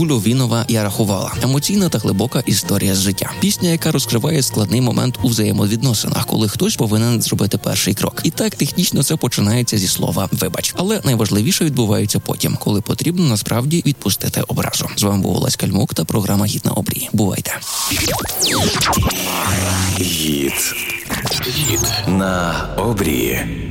Буловінова «Я рахувала». Емоційна та глибока історія з життя. Пісня, яка розкриває складний момент у взаємовідносинах, коли хтось повинен зробити перший крок. І так, технічно це починається зі слова «вибач». Але найважливіше відбувається потім, коли потрібно насправді відпустити образу. З вами був Олесь Кальмук та програма «Гід на обрії». Бувайте. Гід на обрії.